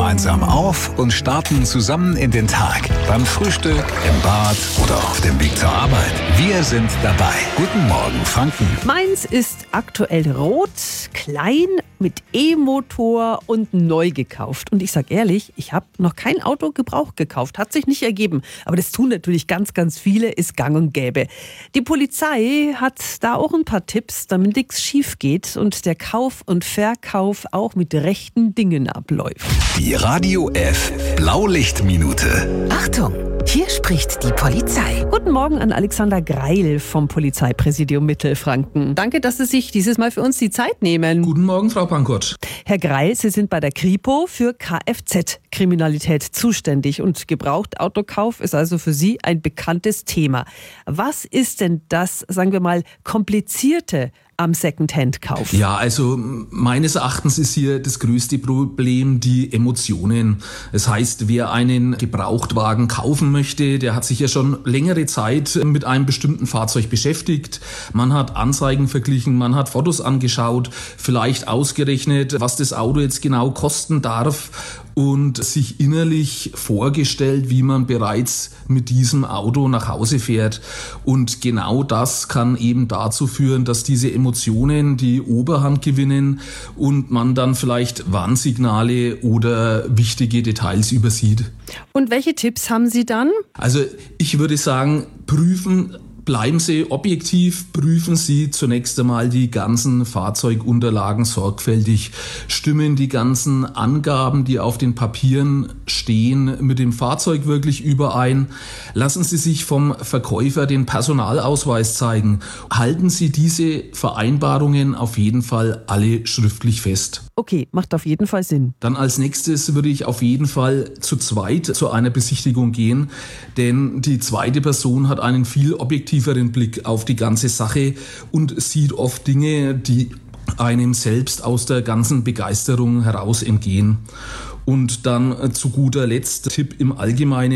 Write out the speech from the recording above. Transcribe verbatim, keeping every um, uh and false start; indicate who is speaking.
Speaker 1: gemeinsam auf und starten zusammen in den Tag. Beim Frühstück, im Bad oder auf dem Weg zur Arbeit. Wir sind dabei. Guten Morgen, Franken.
Speaker 2: Meins ist aktuell rot, klein, mit E-Motor und neu gekauft. Und ich sag ehrlich, ich habe noch kein Auto gebraucht gekauft. Hat sich nicht ergeben. Aber das tun natürlich ganz, ganz viele, ist gang und gäbe. Die Polizei hat da auch ein paar Tipps, damit nichts schief geht und der Kauf und Verkauf auch mit rechten Dingen abläuft.
Speaker 1: Die Radio F Blaulichtminute.
Speaker 3: Achtung, hier spricht die Polizei.
Speaker 2: Guten Morgen an Alexander Greil vom Polizeipräsidium Mittelfranken. Danke, dass Sie sich dieses Mal für uns die Zeit nehmen.
Speaker 4: Guten Morgen, Frau Pankott.
Speaker 2: Herr Greil, Sie sind bei der Kripo für Kfz-Kriminalität zuständig und Gebrauchtautokauf ist also für Sie ein bekanntes Thema. Was ist denn das, sagen wir mal, komplizierte am Secondhand-Kauf?
Speaker 4: Ja, also meines Erachtens ist hier das größte Problem die Emotionen. Das heißt, wer einen Gebrauchtwagen kaufen möchte, der hat sich ja schon längere Zeit mit einem bestimmten Fahrzeug beschäftigt. Man hat Anzeigen verglichen, man hat Fotos angeschaut, vielleicht ausgerechnet, was das Auto jetzt genau kosten darf und sich innerlich vorgestellt, wie man bereits mit diesem Auto nach Hause fährt. Und genau das kann eben dazu führen, dass diese Emotionen die Oberhand gewinnen und man dann vielleicht Warnsignale oder wichtige Details übersieht.
Speaker 2: Und welche Tipps haben Sie dann?
Speaker 4: Also ich würde sagen, prüfen. Bleiben Sie objektiv, prüfen Sie zunächst einmal die ganzen Fahrzeugunterlagen sorgfältig. Stimmen die ganzen Angaben, die auf den Papieren stehen, mit dem Fahrzeug wirklich überein? Lassen Sie sich vom Verkäufer den Personalausweis zeigen. Halten Sie diese Vereinbarungen auf jeden Fall alle schriftlich fest.
Speaker 2: Okay, macht auf jeden Fall Sinn.
Speaker 4: Dann als nächstes würde ich auf jeden Fall zu zweit zu einer Besichtigung gehen, denn die zweite Person hat einen viel objektiveren Blick auf die ganze Sache und sieht oft Dinge, die einem selbst aus der ganzen Begeisterung heraus entgehen. Und dann zu guter Letzt Tipp im Allgemeinen.